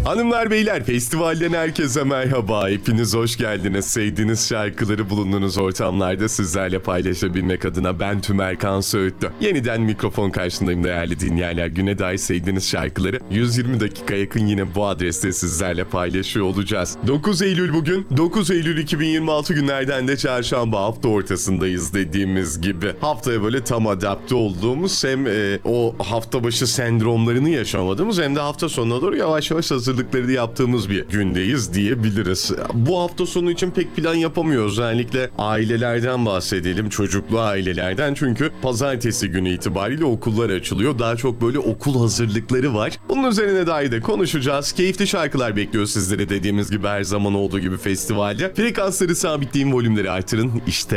Hanımlar beyler, festivalden herkese merhaba. Hepiniz hoş geldiniz. Sevdiğiniz şarkıları bulunduğunuz ortamlarda sizlerle paylaşabilmek adına ben Tümerkan Söğütlü. Yeniden mikrofon karşısındayım değerli dinleyenler. Güne dair sevdiğiniz şarkıları 120 dakika yakın yine bu adreste sizlerle paylaşıyor olacağız. 9 Eylül bugün. 9 Eylül 2026 günlerden de çarşamba, hafta ortasındayız dediğimiz gibi. Haftaya böyle tam adapte olduğumuz, hem o hafta başı sendromlarını yaşamadığımız hem de hafta sonuna doğru yavaş yavaş hazırlıkları yaptığımız bir gündeyiz diyebiliriz. Bu hafta sonu için pek plan yapamıyoruz. Özellikle ailelerden bahsedelim, çocuklu ailelerden. Çünkü pazartesi günü itibariyle okullar açılıyor. Daha çok böyle okul hazırlıkları var. Bunun üzerine dair de konuşacağız. Keyifli şarkılar bekliyor sizlere dediğimiz gibi, her zaman olduğu gibi festivalde. Frekansları sabitleyin, volümleri artırın. İşte